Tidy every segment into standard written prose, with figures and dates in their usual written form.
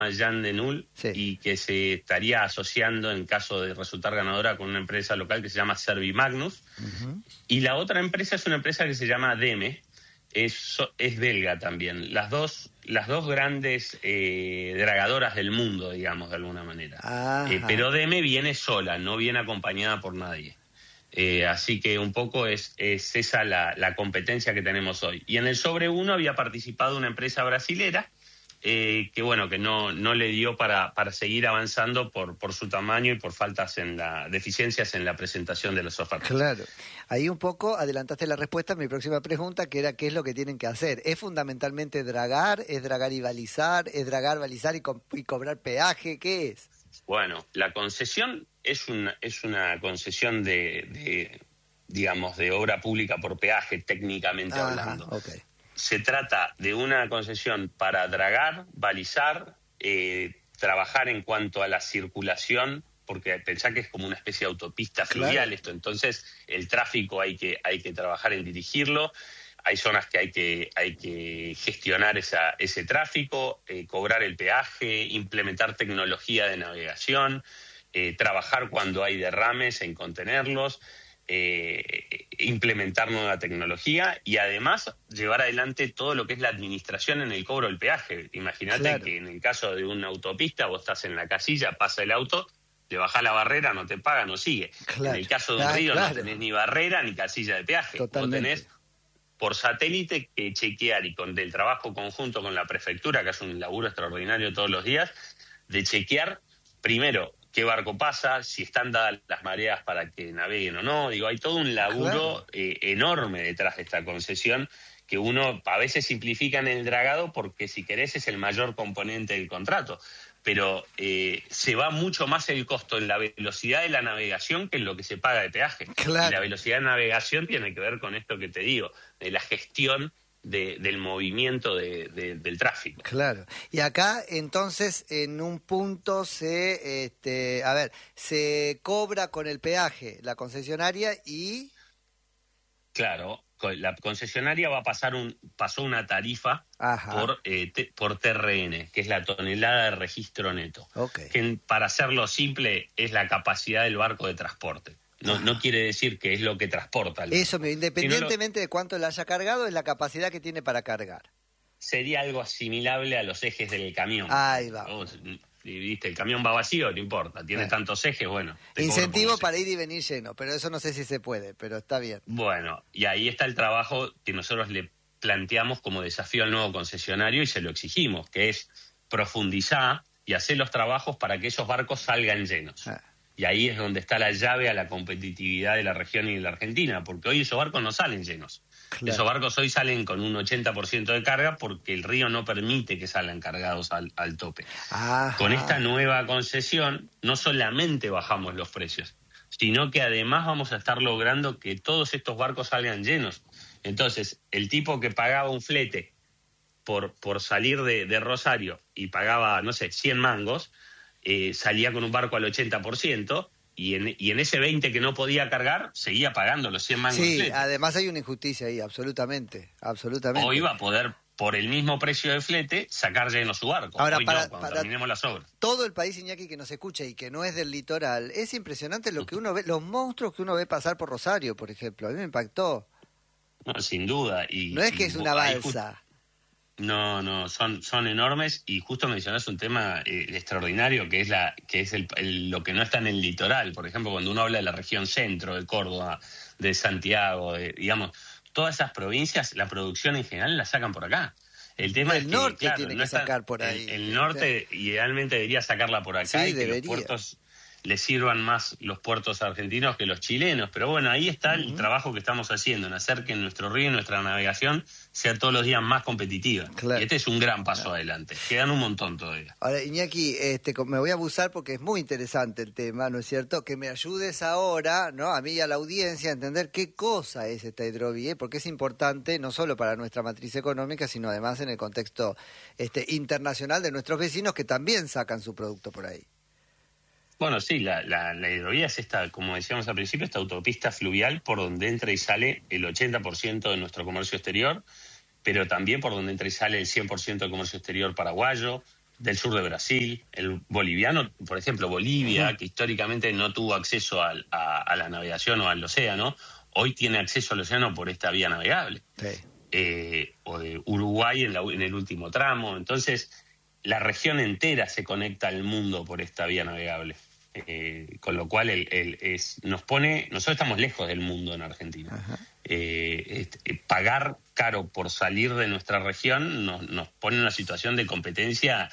Jan de Null, Sí. y que se estaría asociando en caso de resultar ganadora con una empresa local que se llama Servimagnus. Y la otra empresa es una empresa que se llama DEME, es belga también. Las dos grandes dragadoras del mundo, digamos, de alguna manera. Pero DEME viene sola, no viene acompañada por nadie. Así que un poco es esa la competencia que tenemos hoy. Y en el sobre 1 había participado una empresa brasilera, que no le dio para seguir avanzando por su tamaño y por deficiencias en la presentación de las ofertas. Claro. Ahí un poco adelantaste la respuesta a mi próxima pregunta, que era ¿qué es lo que tienen que hacer? ¿Es fundamentalmente dragar? ¿Es dragar y balizar? ¿Es dragar, balizar y cobrar peaje? ¿Qué es? Bueno, la concesión es una concesión de obra pública por peaje, técnicamente hablando. Okay. Se trata de una concesión para dragar, balizar, trabajar en cuanto a la circulación, porque pensá que es como una especie de autopista fluvial esto, entonces el tráfico hay que trabajar en dirigirlo, hay zonas que hay que gestionar ese tráfico, cobrar el peaje, implementar tecnología de navegación, trabajar cuando hay derrames en contenerlos, implementar nueva tecnología y además llevar adelante todo lo que es la administración en el cobro del peaje. Imagínate que en el caso de una autopista vos estás en la casilla, pasa el auto, te bajás la barrera, no te paga, no sigue. En el caso de un río no tenés ni barrera ni casilla de peaje. Totalmente. Vos tenés por satélite que chequear, y con del trabajo conjunto con la prefectura, que hace un laburo extraordinario todos los días, de chequear primero qué barco pasa, si están dadas las mareas para que naveguen o no. Hay todo un laburo enorme detrás de esta concesión que uno a veces simplifica en el dragado porque, si querés, es el mayor componente del contrato. Pero se va mucho más el costo en la velocidad de la navegación que en lo que se paga de peaje. Claro. Y la velocidad de navegación tiene que ver con esto que te digo, de la gestión del movimiento del tráfico. Claro. Y acá, entonces, en un punto se cobra con el peaje la concesionaria y... Claro, la concesionaria pasó una tarifa por TRN, que es la tonelada de registro neto. Okay. Que, para hacerlo simple, es la capacidad del barco de transporte. No quiere decir que es lo que transporta. Eso, independientemente de cuánto le haya cargado, es la capacidad que tiene para cargar. Sería algo asimilable a los ejes del camión. Ahí va. ¿Viste? El camión va vacío, no importa. Tiene tantos ejes, bueno. Incentivo para ir y venir lleno, pero eso no sé si se puede, pero está bien. Bueno, y ahí está el trabajo que nosotros le planteamos como desafío al nuevo concesionario y se lo exigimos, que es profundizar y hacer los trabajos para que esos barcos salgan llenos. Y ahí es donde está la llave a la competitividad de la región y de la Argentina, porque hoy esos barcos no salen llenos. Claro. Esos barcos hoy salen con un 80% de carga porque el río no permite que salgan cargados al tope. Con esta nueva concesión no solamente bajamos los precios, sino que además vamos a estar logrando que todos estos barcos salgan llenos. Entonces, el tipo que pagaba un flete por salir de Rosario y pagaba, 100 mangos, salía con un barco al 80%, y en ese 20 que no podía cargar, seguía pagando los 100 mangos. Sí, además hay una injusticia ahí, absolutamente. Hoy va a poder, por el mismo precio de flete, sacar lleno su barco. Ahora, hoy cuando terminemos las obras. Todo el país, Iñaki, que nos escucha y que no es del litoral, es impresionante lo que uno ve, los monstruos que uno ve pasar por Rosario, por ejemplo. A mí me impactó. No, sin duda. No es que es una balsa. No, son enormes, y justo mencionás un tema extraordinario que es lo que no está en el litoral. Por ejemplo, cuando uno habla de la región centro, de Córdoba, de Santiago, todas esas provincias, la producción en general la sacan por acá. El tema es que, norte tiene que sacar por ahí. El norte idealmente debería sacarla por acá, y que los puertos les sirvan más los puertos argentinos que los chilenos. Pero bueno, ahí está el trabajo que estamos haciendo, en hacer que nuestro río y nuestra navegación sea todos los días más competitiva. Claro. Y este es un gran paso adelante. Quedan un montón todavía. Ahora, Iñaki, me voy a abusar porque es muy interesante el tema, ¿no es cierto? Que me ayudes ahora, ¿no? A mí y a la audiencia a entender qué cosa es esta hidrovía, porque es importante no solo para nuestra matriz económica, sino además en el contexto internacional de nuestros vecinos que también sacan su producto por ahí. Bueno, sí, la hidrovía es esta, como decíamos al principio, esta autopista fluvial por donde entra y sale el 80% de nuestro comercio exterior, pero también por donde entra y sale el 100% del comercio exterior paraguayo, del sur de Brasil, el boliviano, por ejemplo, Bolivia, que históricamente no tuvo acceso a la navegación o al océano, hoy tiene acceso al océano por esta vía navegable. Sí. O de Uruguay en el último tramo. Entonces, la región entera se conecta al mundo por esta vía navegable. Con lo cual nosotros estamos lejos del mundo en Argentina. Pagar caro por salir de nuestra región nos pone en una situación de competencia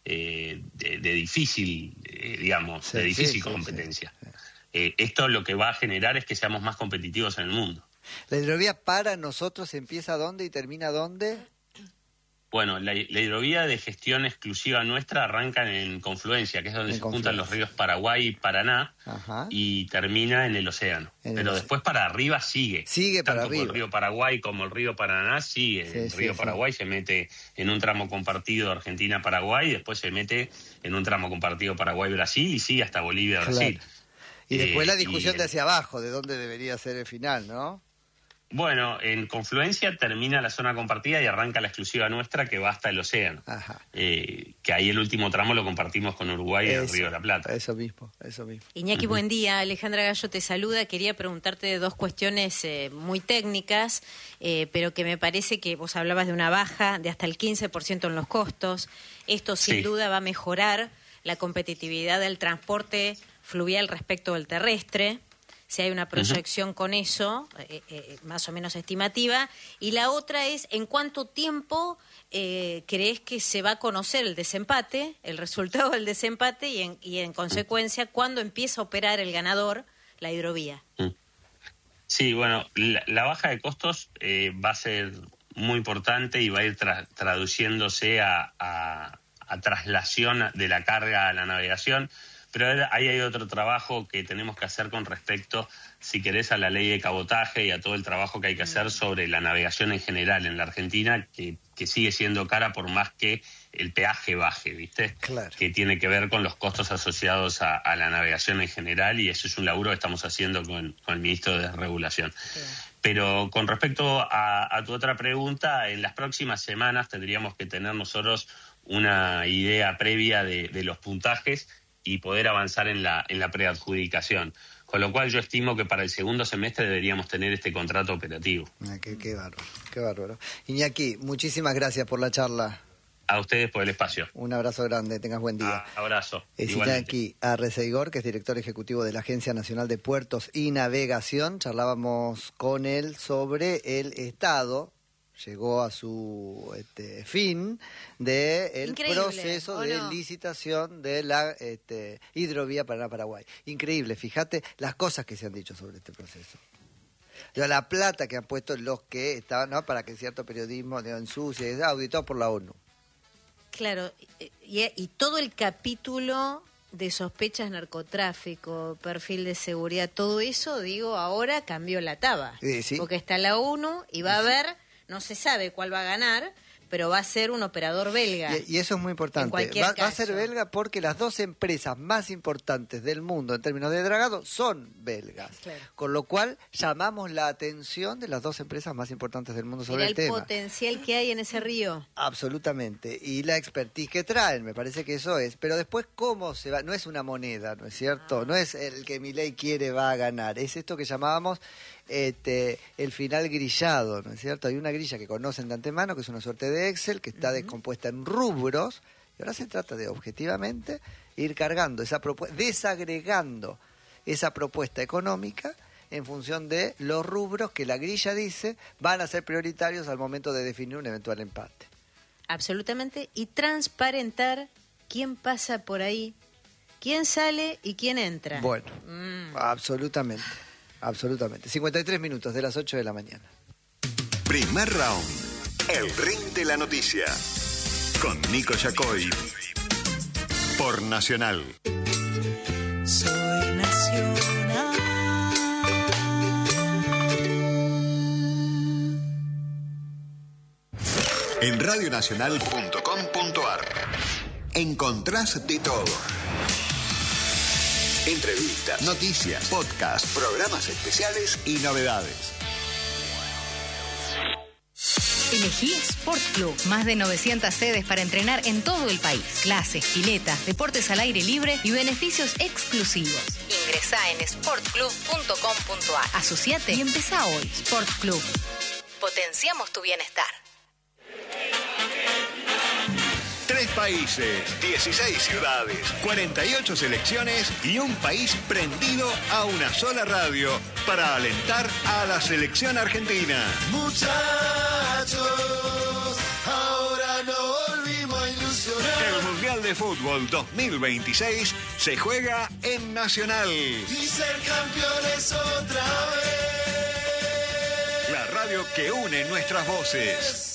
de difícil, digamos, de difícil competencia. Esto lo que va a generar es que seamos más competitivos en el mundo. ¿La hidrovía para nosotros empieza dónde y termina dónde? Bueno, la hidrovía de gestión exclusiva nuestra arranca en Confluencia, que es donde se juntan los ríos Paraguay y Paraná, y termina en el océano. Pero después para arriba sigue. Sigue para arriba. Tanto el río Paraguay como el río Paraná sigue. El río Paraguay se mete en un tramo compartido Argentina-Paraguay, y después se mete en un tramo compartido Paraguay-Brasil y sigue hasta Bolivia-Brasil. Claro. Y después la discusión de hacia abajo, de dónde debería ser el final, ¿no? Bueno, en Confluencia termina la zona compartida y arranca la exclusiva nuestra que va hasta el océano. Que ahí el último tramo lo compartimos con Uruguay y el Río de la Plata. Eso mismo. Iñaki, buen día. Alejandra Gallo te saluda. Quería preguntarte de dos cuestiones muy técnicas, pero que me parece que vos hablabas de una baja de hasta el 15% en los costos. Esto sin duda va a mejorar la competitividad del transporte fluvial respecto del terrestre. Si hay una proyección con eso, más o menos estimativa. Y la otra es, ¿en cuánto tiempo crees que se va a conocer el desempate, el resultado del desempate, y en consecuencia, cuándo empieza a operar el ganador, la hidrovía? Sí, bueno, la baja de costos va a ser muy importante y va a ir traduciéndose a traslación de la carga a la navegación. Pero ahí hay otro trabajo que tenemos que hacer con respecto, si querés, a la ley de cabotaje y a todo el trabajo que hay que hacer sobre la navegación en general en la Argentina, que sigue siendo cara por más que el peaje baje, ¿viste? Claro. Que tiene que ver con los costos asociados a la navegación en general, y eso es un laburo que estamos haciendo con el ministro de Regulación. Sí. Pero con respecto a tu otra pregunta, en las próximas semanas tendríamos que tener nosotros una idea previa de los puntajes y poder avanzar en la preadjudicación. Con lo cual yo estimo que para el segundo semestre deberíamos tener este contrato operativo. Qué bárbaro. Iñaki, muchísimas gracias por la charla. A ustedes por el espacio. Un abrazo grande, tengas buen día. Abrazo. Es Iñaki Arreceigor, que es director ejecutivo de la Agencia Nacional de Puertos y Navegación. Charlábamos con él sobre el estado, llegó a su fin del proceso de licitación de la hidrovía Paraná-Paraguay. Increíble, fíjate las cosas que se han dicho sobre este proceso. La plata que han puesto los que estaban, ¿no?, para que cierto periodismo ensucie, auditado por la ONU. Claro, y todo el capítulo de sospechas narcotráfico, perfil de seguridad, todo eso, ahora cambió la taba. Sí. Porque está la ONU y va a haber... No se sabe cuál va a ganar, pero va a ser un operador belga. Y eso es muy importante. Va a ser belga porque las dos empresas más importantes del mundo en términos de dragado son belgas. Claro. Con lo cual llamamos la atención de las dos empresas más importantes del mundo sobre el tema. El potencial que hay en ese río. Absolutamente. Y la expertise que traen, me parece que eso es. Pero después, ¿cómo se va? No es una moneda, ¿no es cierto? No es el que Milei quiere va a ganar. Es esto que llamábamos... el final grillado, ¿no es cierto? Hay una grilla que conocen de antemano, que es una suerte de Excel, que está descompuesta en rubros, y ahora se trata de, objetivamente, ir cargando esa propuesta, desagregando esa propuesta económica en función de los rubros que la grilla dice van a ser prioritarios al momento de definir un eventual empate. Absolutamente, y transparentar quién pasa por ahí, quién sale y quién entra. Bueno, absolutamente. 53 minutos de las 8 de la mañana. Primer round. El ring de la noticia. Con Nico Yacoy. Por Nacional. Soy Nacional. En radionacional.com.ar encontrás de todo. Entrevistas, noticias, podcasts, programas especiales y novedades. Elegí Sport Club. Más de 900 sedes para entrenar en todo el país. Clases, piletas, deportes al aire libre y beneficios exclusivos. Ingresá en sportclub.com.ar. Asociate y empezá hoy. Sport Club. Potenciamos tu bienestar. 3 países, 16 ciudades, 48 selecciones y un país prendido a una sola radio para alentar a la selección argentina. Muchachos, ahora no volvimos a ilusionar. El Mundial de Fútbol 2026 se juega en Nacional. Y ser campeones otra vez. La radio que une nuestras voces.